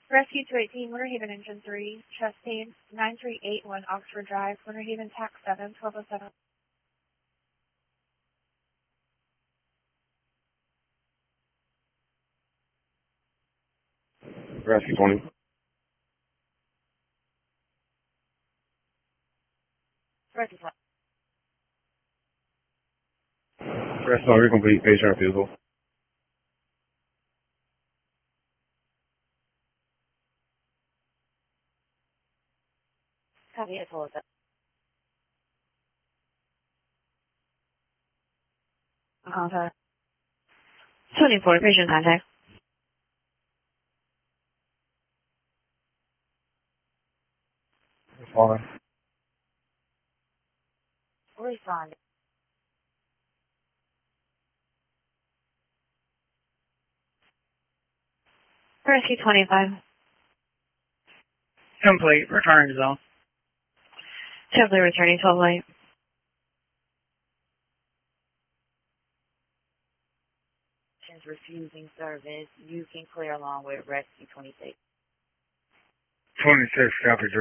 Rescue 218, Winter Haven Engine 3, chest pain, 9381 Oxford Drive, Winter Haven TAC 7, 1207. Rescue 20. Rescue 20. Rescue 20, complete patient refusal. Copy it, hold up. Contact. 24, patient contact. Respond. Respond. Rescue 25. Complete. Return to zone. Simply returning 12 light. Refusing service. You can clear along with Rescue 26. 26, copy.